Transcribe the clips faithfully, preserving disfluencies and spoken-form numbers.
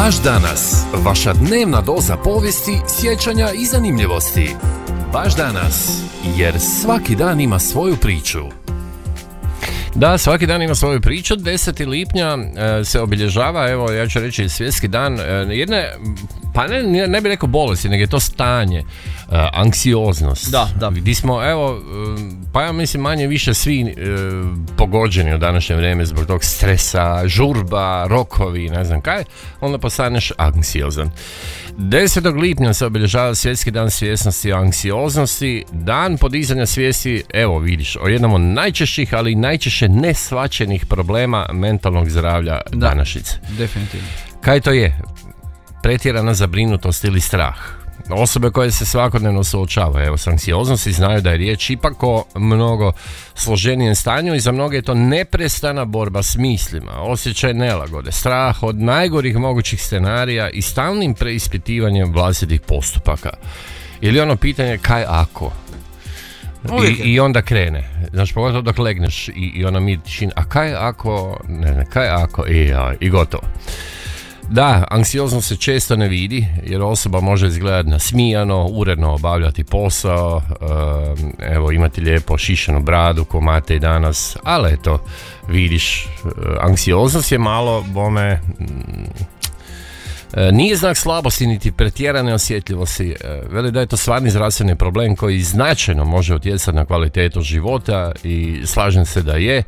Baš danas, vaša dnevna doza povijesti, sjećanja i zanimljivosti. Baš danas, jer svaki dan ima svoju priču. Da, svaki dan ima svoju priču. deseti lipnja e, se obilježava, evo ja ću reći svjetski dan e, jedne, pa ne, ne bih rekao bolesti, nego je to stanje, e, anksioznost. Da, da. Gdje smo, evo, pa ja mislim manje više svi e, pogođeni u današnje vrijeme zbog tog stresa, žurba, rokovi, ne znam kaj, onda postaneš anksiozan. desetog lipnja se obilježava svjetski dan svjesnosti i anksioznosti, dan podizanja svijesti, evo vidiš, o jednom od najčešćih, ali i najčešće nesvaćenih problema mentalnog zdravlja da, današnjice. Definitivno. Kaj to je? Pretjerana zabrinutost ili strah. Osobe koje se svakodnevno suočavaju evo, s anksioznosti znaju da je riječ ipak o mnogo složenijem stanju i za mnoge je to neprestana borba s mislima, osjećaj nelagode, strah od najgorih mogućih scenarija i stalnim preispitivanjem vlastitih postupaka. Ili ono pitanje kaj ako? I, I onda krene, znaš, pogotovo dok legneš i, i ona mi tišina, a kaj ako, ne, ne, kaj ako, i, ja, i gotovo. Da, anksioznost se često ne vidi, jer osoba može izgledati nasmijano, uredno obavljati posao, evo imati lijepo šišanu bradu ko mate i danas, ali eto, vidiš, anksioznost je malo, bome, nije znak slabosti niti pretjerane osjetljivosti. Veli da je to stvarni zdravstveni problem koji značajno može utjecati na kvalitetu života i slažem se da je.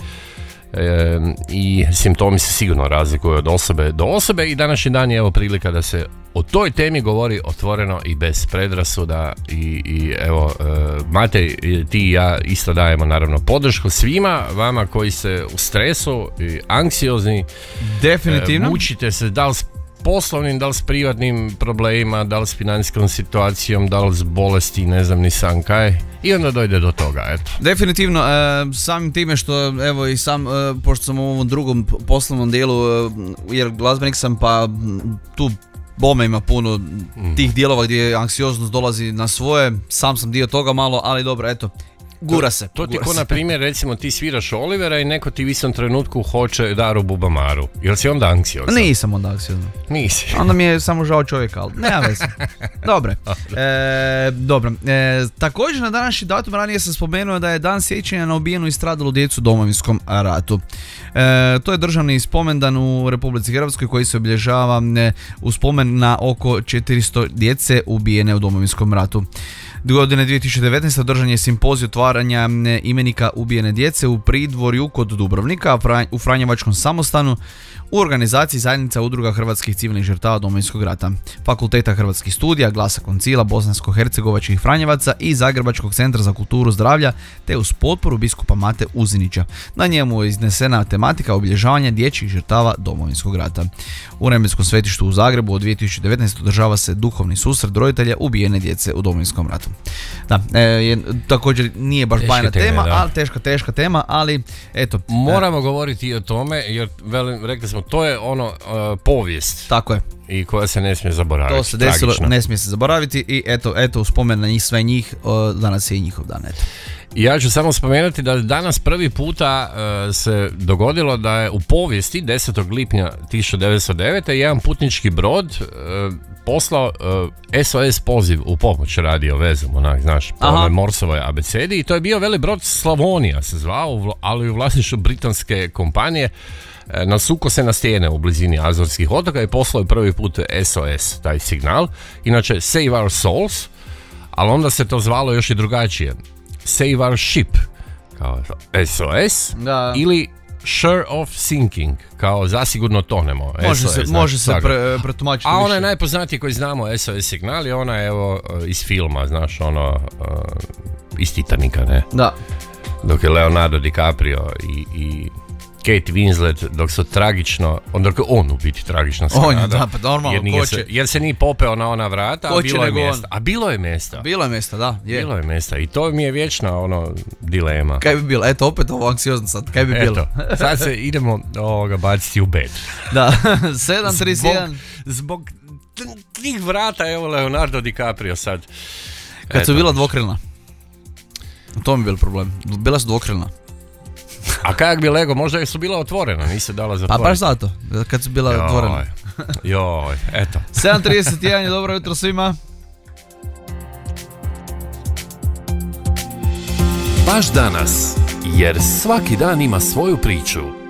E, i simptomi se sigurno razlikuju od osobe do osobe i današnji dan je evo prilika da se o toj temi govori otvoreno i bez predrasuda i, i evo e, Matej, ti i ja isto dajemo naravno podršku svima vama koji ste u stresu i anksiozni. Definitivno. E, mučite se da li s poslovnim, da li s privatnim problemima, da li s financijskom situacijom, da li s bolesti, ne znam ni sam kaj. I onda dojde do toga, eto. Definitivno, e, samim time što, evo i sam, e, pošto sam u ovom drugom poslovnom dijelu, e, jer glazbenik sam, pa tu bome ima puno tih dijelova gdje anksioznost dolazi na svoje, sam sam dio toga malo, ali dobro, eto. Gura se. To, to ti gura ko se. na primjer recimo ti sviraš Olivera i neko ti u istom trenutku hoće Daru Bubamaru. Jel si onda anksiozan? Nisam onda anksiozan. Nisi. Onda mi je samo žao čovjeka, ali nema veze. Dobre. E, dobro. E, također na današnji datum ranije sam spomenuo da je dan sjećanja na ubijenu i stradalu djecu u Domovinskom ratu. E, to je državni spomendan u Republici Hrvatskoj koji se obilježava u spomen na oko četiristo djece ubijene u Domovinskom ratu. Godine dvije tisuće devetnaeste. održan je simpozij otvaranja imenika ubijene djece u Pridvorju kod Dubrovnika u Franjevačkom samostanu u organizaciji zajednica udruga hrvatskih civilnih žrtava Domovinskog rata, Fakulteta hrvatskih studija, Glasa koncila, Bosansko-hercegovačkih Franjevaca i Zagrebačkog centra za kulturu zdravlja te uz potporu biskupa Mate Uzinića. Na njemu je iznesena tematika obilježavanja dječjih žrtava Domovinskog rata. U Remenskom svetištu u Zagrebu od dvije tisuće devetnaeste. održava se duhovni susret roditelja ubijene djece u Domovinskom ratu. Da, e, je, također nije baš bajna tema, ali teška, teška tema, ali eto. Moramo e, govoriti i o tome, jer velim, rekli smo, to je ono uh, povijest. Tako je. I koja se ne smije zaboraviti. To se desilo, tragično. Ne smije se zaboraviti i eto, eto u spomen na njih, sve njih, uh, danas je i njihov dan, eto. Ja ću samo spomenuti da danas prvi puta uh, se dogodilo da je u povijesti desetog lipnja tisuću devetsto devete. jedan putnički brod uh, poslao uh, S O S poziv u pomoć radio vezom, onak, znaš, po onoj Morsovoj abecedi i to je bio veli brod Slavonija se zvao, ali u vlasništvu britanske kompanije. Nasuko se na stijene u blizini Azorskih otoka i poslao je prvi put S O S, taj signal. Inače, Save Our Souls, ali onda se to zvalo još i drugačije. Save Our Ship, kao S O S, da. Ili Sure of Sinking, kao zasigurno tonemo. Može S O S, se, znači, može se pre, pretumačiti. A ona je najpoznatiji koji znamo S O S signal i ona je evo iz filma, znaš, ono, uh, iz Titanika, ne? Da. Dok je Leonardo DiCaprio i... i Kate Winslet, dok su tragično, onda dok on u biti tragično se on, da, pa normalno, jer, nije se, jer se nije popeo na ona vrata, a bilo je mjesta. A bilo je mjesta. Bilo je mjesta, da. Je. Bilo je mjesta i to mi je vječna ono dilema. Kaj bi bilo? Eto, opet ovo anksiozno sad. Kaj bi Eto, bilo? sad se idemo ovoga baciti u bed. Da, sedam trideset jedan. Zbog, zbog tih vrata, evo Leonardo DiCaprio sad. Kad Eto. su bila dvokrilna. To mi je bil problem. Bila su dvokrilna. A kak bi Lego, možda su bila otvorena, nisi dala zatvoriti. Pa baš zato, kad su bila Joj. otvorena. Joj, eto. sedam trideset jedan je dobro jutro svima. Baš danas, jer svaki dan ima svoju priču.